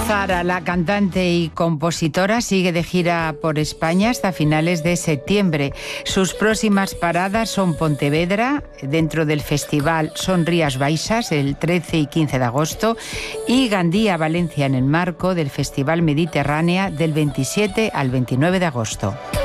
Zara, la cantante y compositora, sigue de gira por España hasta finales de septiembre. Sus próximas paradas son Pontevedra, dentro del festival Son Rías Baixas, el 13 y 15 de agosto, y Gandía, Valencia, en el marco del Festival Mediterránea, del 27 al 29 de agosto.